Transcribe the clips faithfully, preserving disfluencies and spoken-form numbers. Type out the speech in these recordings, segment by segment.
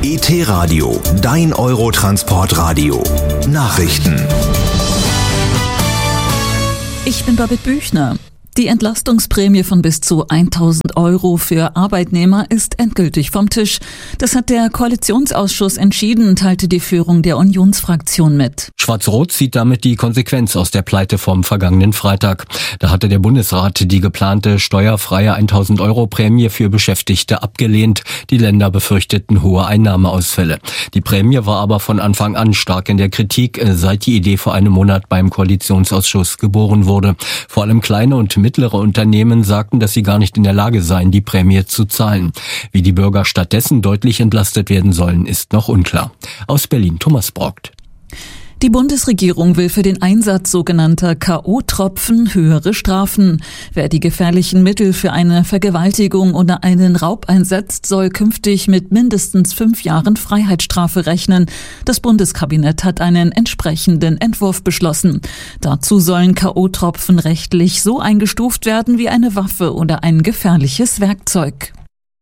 E T-Radio, dein Eurotransportradio. Nachrichten. Ich bin Babette Büchner. Die Entlastungsprämie von bis zu tausend Euro für Arbeitnehmer ist endgültig vom Tisch. Das hat der Koalitionsausschuss entschieden, teilte die Führung der Unionsfraktion mit. Schwarz-Rot zieht damit die Konsequenz aus der Pleite vom vergangenen Freitag. Da hatte der Bundesrat die geplante steuerfreie tausend Euro Prämie für Beschäftigte abgelehnt. Die Länder befürchteten hohe Einnahmeausfälle. Die Prämie war aber von Anfang an stark in der Kritik, seit die Idee vor einem Monat beim Koalitionsausschuss geboren wurde. Vor allem kleine und mittlere Unternehmen sagten, dass sie gar nicht in der Lage seien, die Prämie zu zahlen. Wie die Bürger stattdessen deutlich entlastet werden sollen, ist noch unklar. Aus Berlin, Thomas Brockt. Die Bundesregierung will für den Einsatz sogenannter K O-Tropfen höhere Strafen. Wer die gefährlichen Mittel für eine Vergewaltigung oder einen Raub einsetzt, soll künftig mit mindestens fünf Jahren Freiheitsstrafe rechnen. Das Bundeskabinett hat einen entsprechenden Entwurf beschlossen. Dazu sollen K O-Tropfen rechtlich so eingestuft werden wie eine Waffe oder ein gefährliches Werkzeug.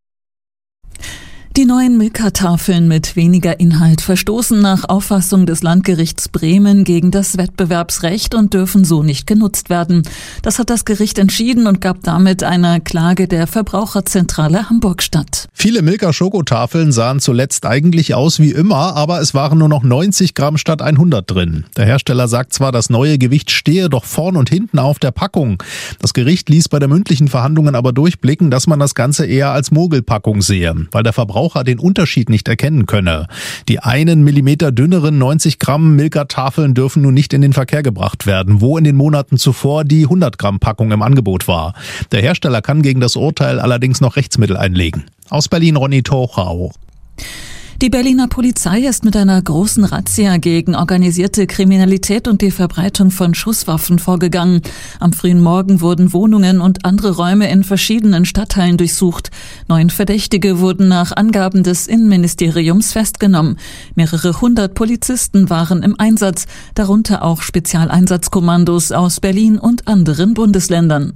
Die neuen Milka-Tafeln mit weniger Inhalt verstoßen nach Auffassung des Landgerichts Bremen gegen das Wettbewerbsrecht und dürfen so nicht genutzt werden. Das hat das Gericht entschieden und gab damit einer Klage der Verbraucherzentrale Hamburg statt. Viele Milka-Schokotafeln sahen zuletzt eigentlich aus wie immer, aber es waren nur noch neunzig Gramm statt hundert drin. Der Hersteller sagt zwar, das neue Gewicht stehe doch vorn und hinten auf der Packung. Das Gericht ließ bei der mündlichen Verhandlungen aber durchblicken, dass man das Ganze eher als Mogelpackung sehe, weil der Verbraucher den Unterschied nicht erkennen könne. Die einen Millimeter dünneren neunzig Gramm Milka-Tafeln dürfen nun nicht in den Verkehr gebracht werden, wo in den Monaten zuvor die hundert Gramm Packung im Angebot war. Der Hersteller kann gegen das Urteil allerdings noch Rechtsmittel einlegen. Aus Berlin, Ronny Tochau. Die Berliner Polizei ist mit einer großen Razzia gegen organisierte Kriminalität und die Verbreitung von Schusswaffen vorgegangen. Am frühen Morgen wurden Wohnungen und andere Räume in verschiedenen Stadtteilen durchsucht. Neun Verdächtige wurden nach Angaben des Innenministeriums festgenommen. Mehrere hundert Polizisten waren im Einsatz, darunter auch Spezialeinsatzkommandos aus Berlin und anderen Bundesländern.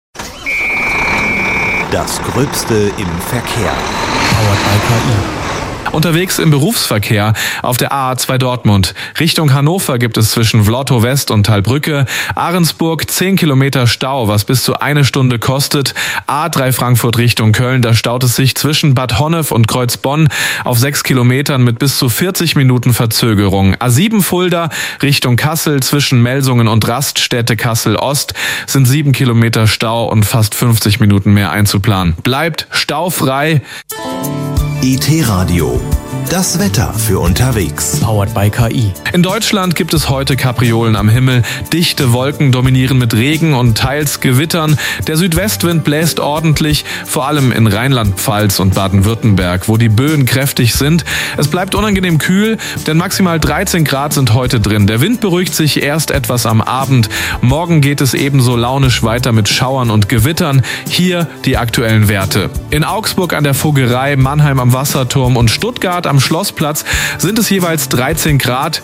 Das Gröbste im Verkehr. Powered by K I. Unterwegs im Berufsverkehr auf der A A zwei Dortmund. Richtung Hannover gibt es zwischen Vlotto West und Thalbrücke, Ahrensburg zehn Kilometer Stau, was bis zu eine Stunde kostet. A drei Frankfurt Richtung Köln, da staut es sich zwischen Bad Honnef und Kreuzbonn auf sechs Kilometern mit bis zu vierzig Minuten Verzögerung. A sieben Fulda Richtung Kassel zwischen Melsungen und Raststätte Kassel Ost sind sieben Kilometer Stau und fast fünfzig Minuten mehr einzuplanen. Bleibt staufrei. E T-Radio, das Wetter für unterwegs. Powered by K I. In Deutschland gibt es heute Kapriolen am Himmel. Dichte Wolken dominieren mit Regen und teils Gewittern. Der Südwestwind bläst ordentlich, vor allem in Rheinland-Pfalz und Baden-Württemberg, wo die Böen kräftig sind. Es bleibt unangenehm kühl, denn maximal dreizehn Grad sind heute drin. Der Wind beruhigt sich erst etwas am Abend. Morgen geht es ebenso launisch weiter mit Schauern und Gewittern. Hier die aktuellen Werte. In Augsburg an der Vogerei, Mannheim am Wasserturm und Stuttgart am Schlossplatz sind es jeweils dreizehn Grad.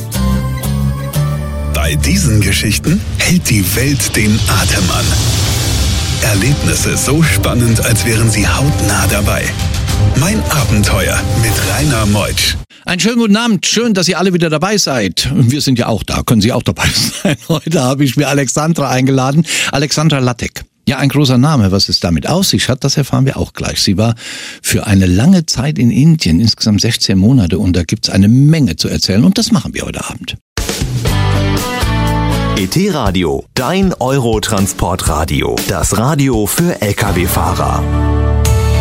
Bei diesen Geschichten hält die Welt den Atem an. Erlebnisse so spannend, als wären sie hautnah dabei. Mein Abenteuer mit Rainer Meutsch. Einen schönen guten Abend, schön, dass ihr alle wieder dabei seid. Wir sind ja auch da, können Sie auch dabei sein. Heute habe ich mir Alexandra eingeladen, Alexandra Lattek. Ja, ein großer Name. Was es damit auf sich hat, das erfahren wir auch gleich. Sie war für eine lange Zeit in Indien, insgesamt sechzehn Monate, und da gibt's eine Menge zu erzählen, und das machen wir heute Abend. E T-Radio, dein Eurotransportradio. Das Radio für L K W-Fahrer.